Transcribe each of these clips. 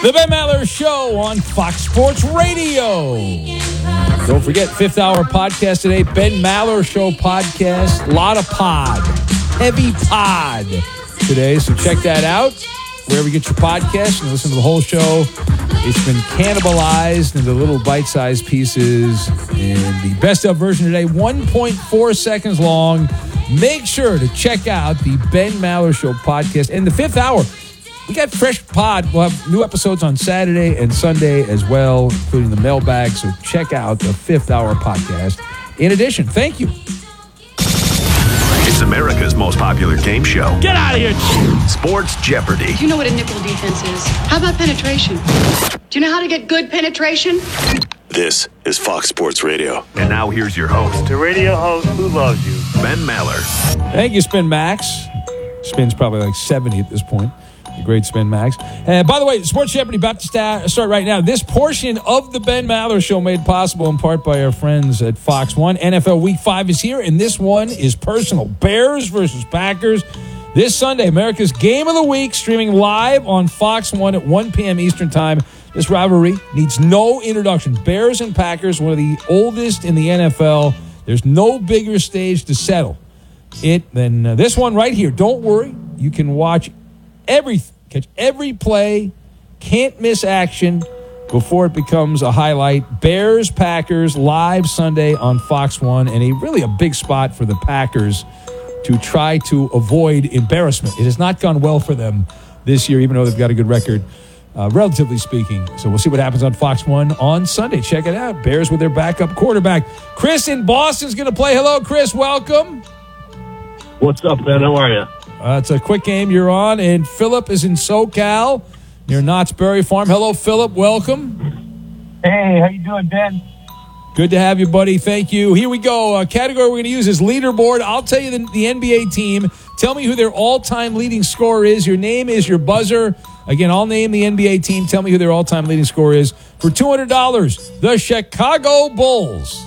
The Ben Maller Show on Fox Sports Radio. Don't forget, 5th Hour podcast today, Ben Maller Show podcast. A lot of pod, heavy pod today, so check that out. Wherever you get your podcast and listen to the whole show. It's been cannibalized into little bite-sized pieces. And the best of version today, 1.4 seconds long. Make sure to check out the Ben Maller Show podcast. And the 5th Hour, we got fresh pod. We'll have new episodes on Saturday and Sunday as well, including the mailbag. So check out the 5th Hour podcast. In addition, thank you. It's America's most popular game show. Get out of here. Sports Jeopardy. Do you know what a nickel defense is? How about penetration? Do you know how to get good penetration? This is Fox Sports Radio. And now here's your host. The radio host who loves you. Ben Maller. Thank you, Spin Max. Spin's probably like 70 at this point. The great Spin Max. By the way, Sports Jeopardy about to start right now. This portion of the Ben Maller Show made possible in part by our friends at Fox 1. NFL Week 5 is here, and this one is personal. Bears versus Packers. This Sunday, America's Game of the Week, streaming live on Fox 1 at 1 p.m. Eastern Time. This rivalry needs no introduction. Bears and Packers, one of the oldest in the NFL. There's no bigger stage to settle it than this one right here. Don't worry. You can watch catch every play, can't miss action before it becomes a highlight. Bears, Packers, live Sunday on Fox 1, and a big spot for the Packers to try to avoid embarrassment. It has not gone well for them this year, even though they've got a good record, relatively speaking. So we'll see what happens on Fox 1 on Sunday. Check it out. Bears with their backup quarterback. Chris in Boston's going to play. Hello, Chris. Welcome. What's up, Ben? How are you? It's a quick game you're on, and Philip is in SoCal near Knott's Berry Farm. Hello, Philip. Welcome. Hey, how you doing, Ben? Good to have you, buddy. Thank you. Here we go. Category we're going to use is leaderboard. I'll tell you the NBA team. Tell me who their all-time leading scorer is. Your name is your buzzer. Again, I'll name the NBA team. Tell me who their all-time leading scorer is. For $200, the Chicago Bulls.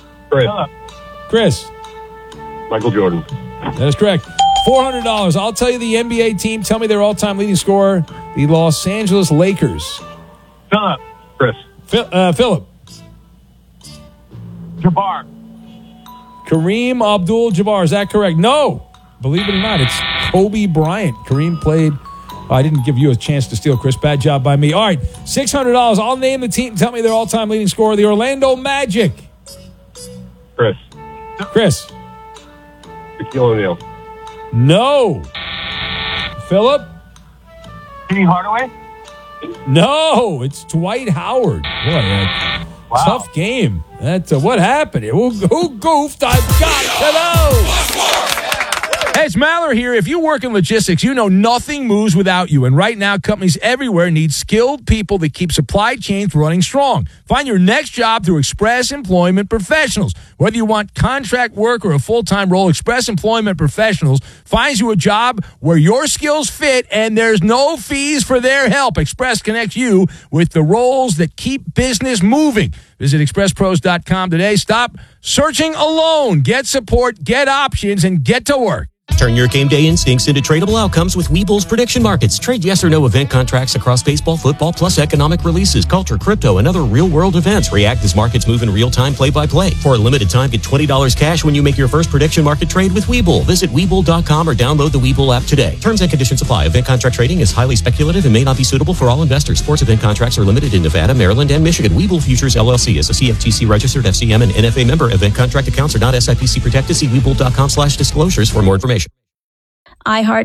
Chris. Michael Jordan. That is correct. $400. I'll tell you the NBA team. Tell me their all-time leading scorer. The Los Angeles Lakers. Philip. Chris. Philip. Jabbar. Kareem Abdul-Jabbar. Is that correct? No. Believe it or not, it's Kobe Bryant. Kareem played. I didn't give you a chance to steal, Chris. Bad job by me. All right, $600. I'll name the team. Tell me their all-time leading scorer. The Orlando Magic. Chris. Shaquille O'Neal. No. Philip? Penny Hardaway? No, it's Dwight Howard. Boy, wow. Tough game. That's what happened here. Who goofed? I've got to know. Hey, it's Maller here. If you work in logistics, you know nothing moves without you. And right now, companies everywhere need skilled people that keep supply chains running strong. Find your next job through Express Employment Professionals. Whether you want contract work or a full-time role, Express Employment Professionals finds you a job where your skills fit and there's no fees for their help. Express connects you with the roles that keep business moving. Visit expresspros.com today. Stop searching alone. Get support, get options, and get to work. Turn your game day instincts into tradable outcomes with Webull's prediction markets. Trade yes or no event contracts across baseball, football, plus economic releases, culture, crypto, and other real-world events. React as markets move in real time, play-by-play. For a limited time, get $20 cash when you make your first prediction market trade with Webull. Visit Webull.com or download the Webull app today. Terms and conditions apply. Event contract trading is highly speculative and may not be suitable for all investors. Sports event contracts are limited in Nevada, Maryland, and Michigan. Webull Futures LLC is a CFTC-registered FCM and NFA member. Event contract accounts are not SIPC protected. See Webull.com/disclosures for more information. iHeart.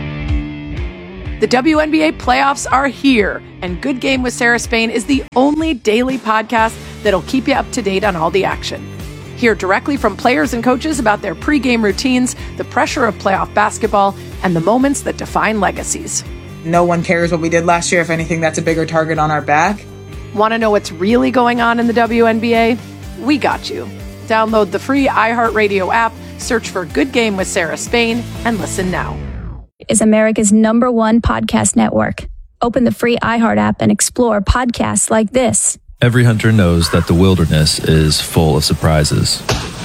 The WNBA playoffs are here, and Good Game with Sarah Spain is the only daily podcast that'll keep you up to date on all the action. Hear directly from players and coaches about their pregame routines, the pressure of playoff basketball, and the moments that define legacies. No one cares what we did last year. If anything, that's a bigger target on our back. Want to know what's really going on in the WNBA? We got you. Download the free iHeartRadio app, search for Good Game with Sarah Spain, and listen now. Is America's #1 podcast network. Open the free iHeart app and explore podcasts like this. Every hunter knows that the wilderness is full of surprises.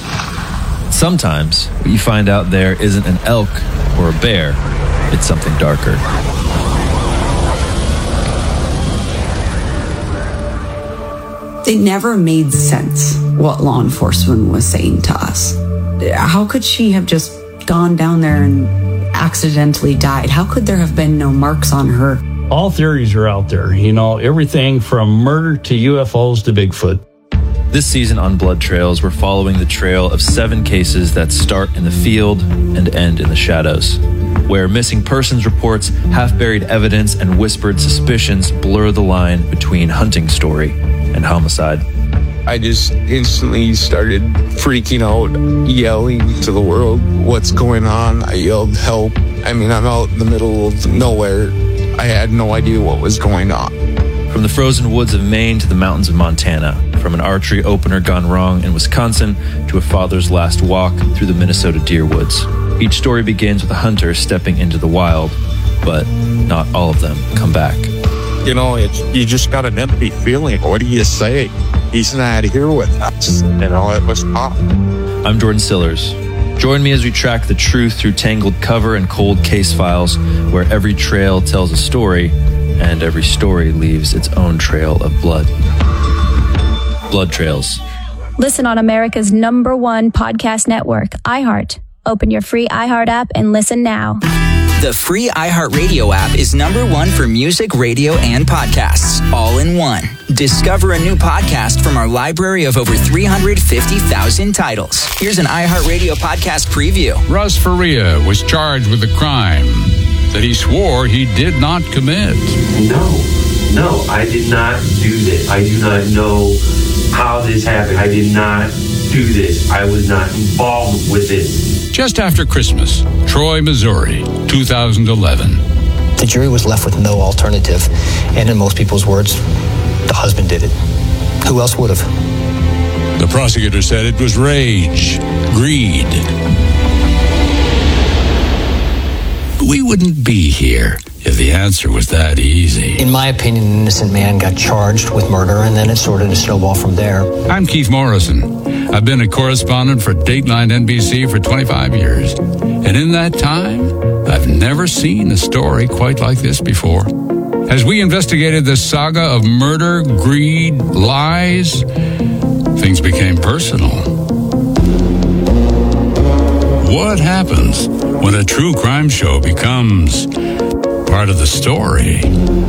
Sometimes what you find out there isn't an elk or a bear, it's something darker. It never made sense what law enforcement was saying to us. How could she have just gone down there and accidentally died? How could there have been no marks on her? All theories are out there, everything from murder to UFOs to Bigfoot. This season on Blood Trails, we're following the trail of 7 cases that start in the field and end in the shadows, where missing persons reports, half-buried evidence, and whispered suspicions blur the line between hunting story and homicide. I just instantly started freaking out, yelling to the world, what's going on? I yelled, help. I'm out in the middle of nowhere. I had no idea what was going on. From the frozen woods of Maine to the mountains of Montana, from an archery opener gone wrong in Wisconsin to a father's last walk through the Minnesota deer woods. Each story begins with a hunter stepping into the wild, but not all of them come back. You just got an empty feeling. What do you say? He's not here with us. It was tough. I'm Jordan Sillers. Join me as we track the truth through tangled cover and cold case files, where every trail tells a story and every story leaves its own trail of blood. Blood Trails. Listen on America's #1 podcast network, iHeart. Open your free iHeart app and listen now. The free iHeartRadio app is #1 for music, radio, and podcasts, all in one. Discover a new podcast from our library of over 350,000 titles. Here's an iHeartRadio podcast preview. Russ Faria was charged with a crime that he swore he did not commit. No, I did not do this. I do not know how this happened. I did not do this. I was not involved with this. Just after Christmas, Troy, Missouri, 2011. The jury was left with no alternative, and in most people's words, the husband did it. Who else would have? The prosecutor said it was rage, greed. We wouldn't be here if the answer was that easy. In my opinion, an innocent man got charged with murder, and then it sort of snowballed from there. I'm Keith Morrison. I've been a correspondent for Dateline NBC for 25 years. And in that time, I've never seen a story quite like this before. As we investigated this saga of murder, greed, lies, things became personal. What happens when a true crime show becomes part of the story?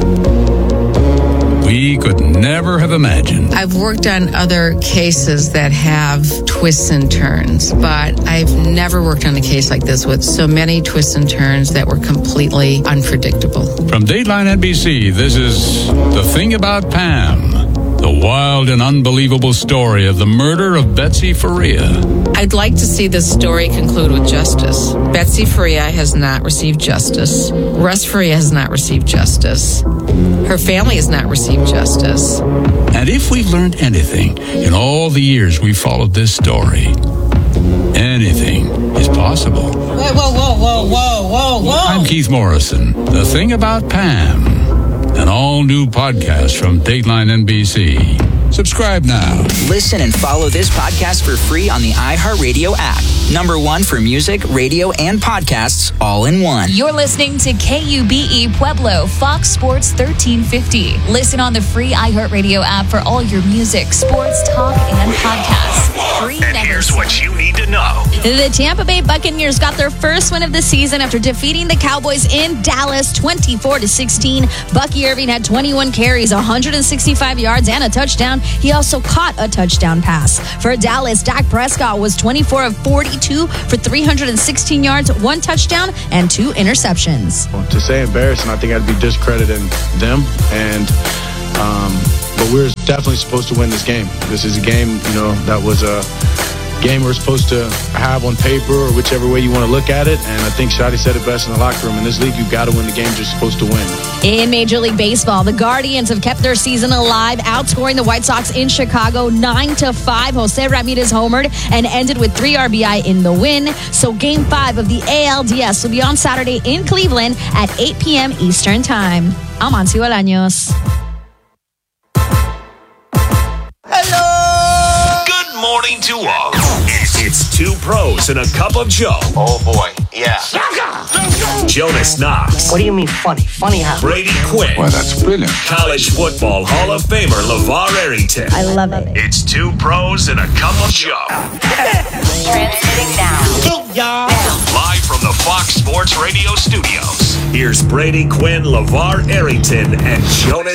We could never have imagined. I've worked on other cases that have twists and turns, but I've never worked on a case like this with so many twists and turns that were completely unpredictable. From Dateline NBC, this is The Thing About Pam, the wild and unbelievable story of the murder of Betsy Faria. I'd like to see this story conclude with justice. Betsy Faria has not received justice. Russ Faria has not received justice. Her family has not received justice. And if we've learned anything in all the years we've followed this story, anything is possible. Whoa. I'm Keith Morrison. The Thing About Pam, an all-new podcast from Dateline NBC. Subscribe now. Listen and follow this podcast for free on the iHeartRadio app. #1 for music, radio, and podcasts, all in one. You're listening to KUBE Pueblo, Fox Sports 1350. Listen on the free iHeartRadio app for all your music, sports, talk, and podcasts. Free. And here's what you need to know. The Tampa Bay Buccaneers got their first win of the season after defeating the Cowboys in Dallas 24-16. Bucky Irving had 21 carries, 165 yards, and a touchdown. He also caught a touchdown pass. For Dallas, Dak Prescott was 24 of 42 for 316 yards, 1 touchdown, and 2 interceptions. To say embarrassing, I think I'd be discrediting them. But we're definitely supposed to win this game. This is a game, that was a game we're supposed to have on paper or whichever way you want to look at it. And I think Shotty said it best in the locker room. In this league, you've got to win the games you're supposed to win. In Major League Baseball, the Guardians have kept their season alive, outscoring the White Sox in Chicago 9-5. Jose Ramirez homered and ended with 3 RBI in the win. So Game 5 of the ALDS will be on Saturday in Cleveland at 8 p.m. Eastern Time. I'm Ansi Bolaños. Good morning to all. It's It's two pros and a cup of Joe. Oh boy, yeah. Jonas Knox. What do you mean funny? Funny how? Brady Quinn. Why, that's brilliant. College football Hall of Famer LeVar Arrington. I love it. It's two pros and a cup of Joe. Transmitting now. Live from the Fox Sports Radio studios. Here's Brady Quinn, LeVar Arrington, and Jonas